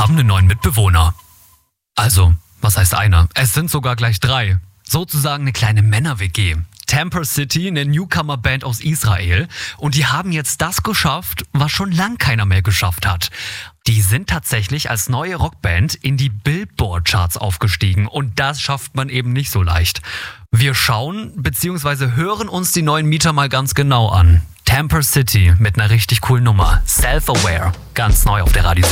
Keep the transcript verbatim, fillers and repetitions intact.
haben einen neuen Mitbewohner. Also, was heißt einer? Es sind sogar gleich drei. Sozusagen eine kleine Männer-W G. Tamper City, eine Newcomer-Band aus Israel. Und die haben jetzt das geschafft, was schon lang keiner mehr geschafft hat. Die sind tatsächlich als neue Rockband in die Billboard-Charts aufgestiegen. Und das schafft man eben nicht so leicht. Wir schauen bzw. hören uns die neuen Mieter mal ganz genau an. Tamper City mit einer richtig coolen Nummer. Self-Aware. Ganz neu auf der Radio.